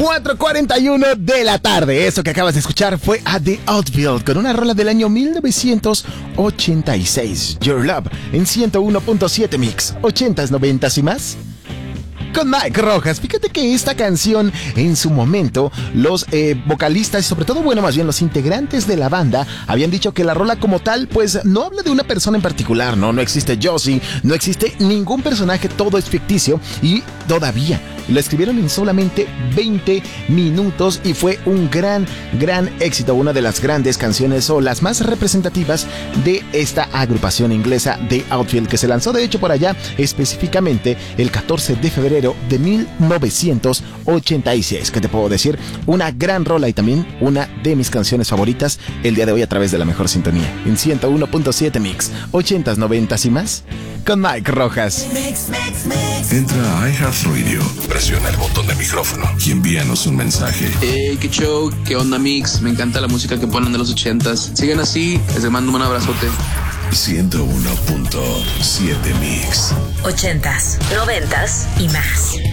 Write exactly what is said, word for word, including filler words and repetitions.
cuatro cuarenta y uno de la tarde. Eso que acabas de escuchar fue a The Outfield con una rola del año mil novecientos ochenta y seis. Your Love en ciento uno punto siete Mix. ochentas, noventas y más. Con Mike Rojas. Fíjate que esta canción, en su momento, los eh, vocalistas y sobre todo, bueno, más bien los integrantes de la banda habían dicho que la rola como tal, pues no habla de una persona en particular, ¿no? No existe Josie, no existe ningún personaje, todo es ficticio y todavía lo escribieron en solamente veinte minutos y fue un gran, gran éxito. Una de las grandes canciones o las más representativas de esta agrupación inglesa The Outfield, que se lanzó de hecho por allá específicamente el catorce de febrero de mil novecientos ochenta y seis. ¿Qué te puedo decir? Una gran rola y también una de mis canciones favoritas el día de hoy a través de la mejor sintonía en ciento uno punto siete Mix. ochentas, noventas y más con Mike Rojas. Mix, mix, mix. Entra a iHeartRadio, presiona el botón de micrófono y envíanos un mensaje. Hey, qué show, qué onda Mix, me encanta la música que ponen de los ochentas. Sigan así, les mando un abrazote. ciento uno punto siete Mix. Ochentas, noventas y más.